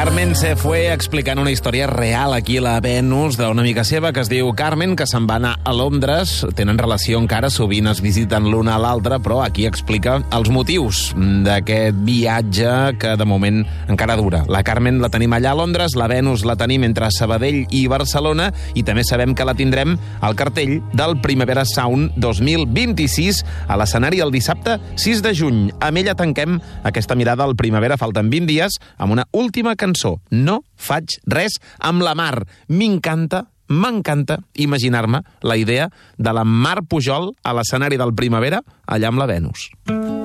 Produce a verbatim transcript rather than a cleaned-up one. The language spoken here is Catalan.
Carmen se fue explicant una història real aquí a la Venus d'una amiga seva que es diu Carmen, que se'n va anar a Londres. Tenen relació encara, sovint es visiten l'una a l'altra, però aquí explica els motius d'aquest viatge que de moment encara dura. La Carmen la tenim allà a Londres, la Venus la tenim entre Sabadell i Barcelona, i també sabem que la tindrem al cartell del Primavera Sound dos mil vint-i-sis a l'escenari el dissabte sis de juny. Amb ella tanquem aquesta mirada al Primavera. Falten vint dies amb una última cançó. No faig res amb la Mar. M'encanta, m'encanta imaginar-me la idea de la Mar Pujol a l'escenari del Primavera allà amb la Venus.